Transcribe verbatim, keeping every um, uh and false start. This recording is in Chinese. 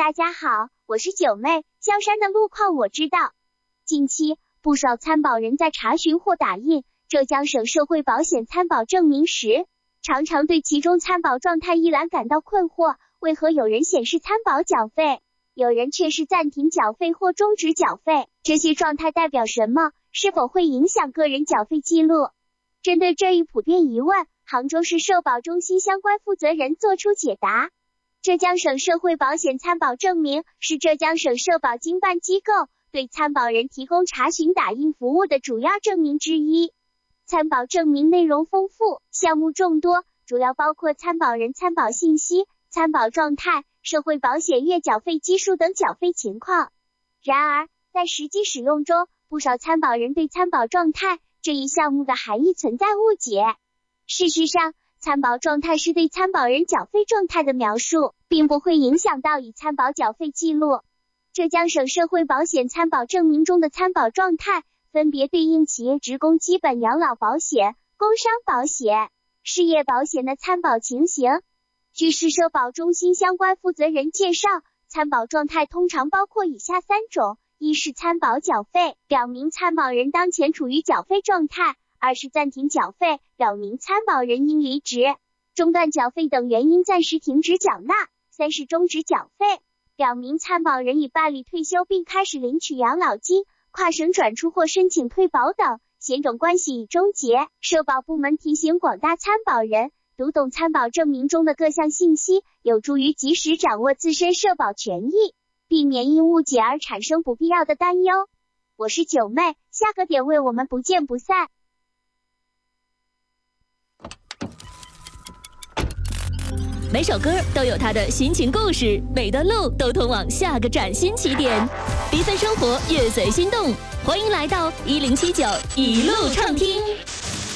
大家好，我是九妹。萧山的路况我知道。近期，不少参保人在查询或打印浙江省社会保险参保证明时，常常对其中参保状态一栏感到困惑，为何有人显示参保缴费，有人却是暂停缴费或终止缴费？这些状态代表什么？是否会影响个人缴费记录？针对这一普遍疑问，杭州市社保中心相关负责人作出解答。浙江省社会保险参保证明是浙江省社保经办机构对参保人提供查询打印服务的主要证明之一。参保证明内容丰富，项目众多，主要包括参保人参保信息、参保状态、社会保险月缴费基数等缴费情况。然而，在实际使用中，不少参保人对参保状态这一项目的含义存在误解。事实上，参保状态是对参保人缴费状态的描述，并不会影响到已参保缴费记录。浙江省社会保险参保证明中的参保状态分别对应企业职工基本养老保险、工伤保险、事业保险的参保情形。据市社保中心相关负责人介绍，参保状态通常包括以下三种：一是参保缴费，表明参保人当前处于缴费状态；二是暂停缴费，表明参保人因离职、中断缴费等原因暂时停止缴纳；三是终止缴费，表明参保人已办理退休并开始领取养老金、跨省转出或申请退保等，险种关系已终结。社保部门提醒广大参保人，读懂参保证明中的各项信息，有助于及时掌握自身社保权益，避免因误解而产生不必要的担忧。我是九妹，下个点位我们不见不散。 每首歌都有它的心情故事，每段路都通往下个崭新起点。缤纷生活，乐随心动，欢迎来到一零七九一路畅听。